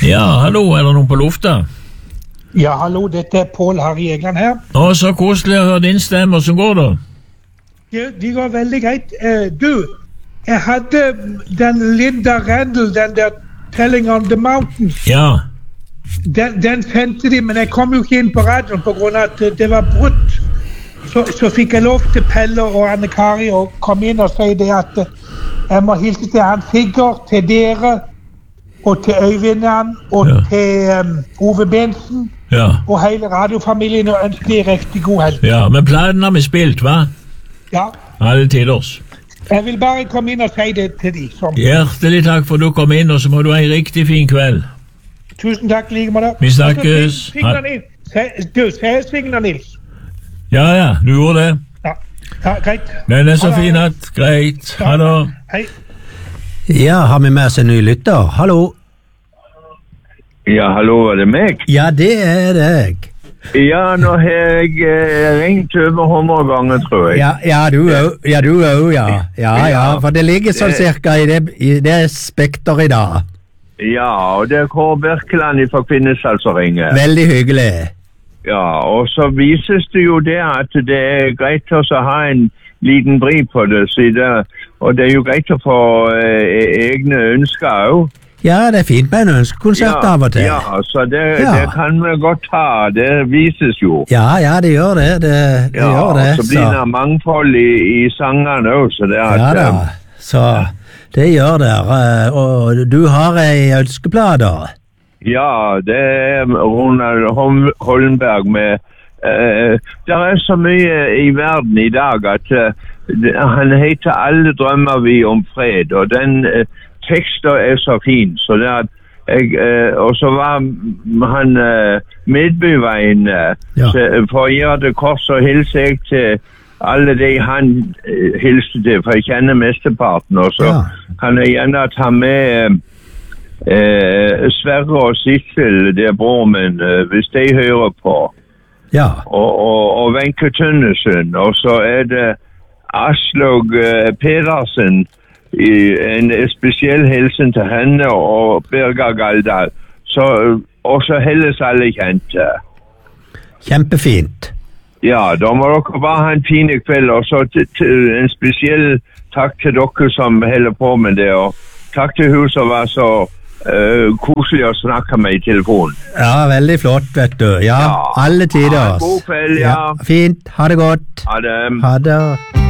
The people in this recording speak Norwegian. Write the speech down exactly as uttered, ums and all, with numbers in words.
Ja, hallo, er det noen på lufta? Ja, hallo, dette er Paul Harry Egland her. Å, så koselig å høre din stemme, hvordan går det? Ja, det går veldig greit. Eh, du, jeg hadde den Linda Randall, den der Telling on the Mountains. Ja. Den, den sendte de, men jeg kom jo ikke inn på radioen på grunn av at det var brutt. Så, så fikk jeg lov til Pelle og Anne-Kari å komme inn og si det at jeg må hilse til han Sigurd, til dere, og til Øyvind og ja. til um, Ove Bensen ja. og hele radiofamilien og ønsker de riktig god helg. Ja, men planen har vi spilt, hva? Ja. Ja, det er til oss. Jeg vil bare komme inn og si det til de. Som... Hjertelig takk for at du kom inn, og så må du ha en riktig fin kveld. Tusen takk, like måte. Vi snakkes. Du, sier Signer Nils. Ja, ja, du gjorde det. Ja, ja greit. Den er så fin at, greit. Ha det. Hei. Ja, har vi med oss en ny lytter? Hallo? Ja, hallo, er det meg? Ja, det er deg. Ja, nå har jeg eh, ringt over hundre ganger, tror jeg. Ja, ja, du òg, ja, du òg, ja. Ja, ja, for det ligger sånn cirka i det, i det spekter i dag. Ja, og det er Kåre Birkeland fra Kvinesdal som ringer. Veldig hyggelig. Ja, og så vises det jo det at det er greit å ha en liten bry på det, siden, og det er jo greit å få eh, egne ønsker også. Ja, det er fint med en ønskekonsert ja, av og til. Ja, så det, ja. det kan vi godt ha, det vises jo. Ja, ja, det gjør det, det, det ja, gjør det. Ja, så blir det mangfold i, i sangene også. Det at, ja da, så det gjør det, og du har ei ønskeplate. Ja, det er Ronald Holmberg med Uh, det er så mye i verden i dag at uh, han heter Alle drømmer vi om fred, og den uh, teksten er så fin, så det at jeg, uh, og så var han uh, medbyveien uh, ja. For å gjøre det kort, så hilser jeg til alle de han uh, hilste til, for jeg kjenner mesteparten, og så ja. Kan jeg gjerne ta med uh, uh, Sverre og Sissel, det er bror min, uh, hvis de hører på. Ja. Og, og, og Wenche Tønnesen, og så er det Aslog uh, Pedersen, i, en spesiell hilsen til henne, og Birger Galdal, så, og så helles alle kjente. Kjempefint. Ja, da må dere bare ha en fin kveld, og så t- t- en spesiell takk til dere som holder på med det, og takk til hun som var så Uh, koselig å snakke med i telefonen. Ja, veldig flott, vet du. Ja, ja. Alle tider. Ha god kveld, ja. ja. Fint, ha det godt. Ha det. Ha det.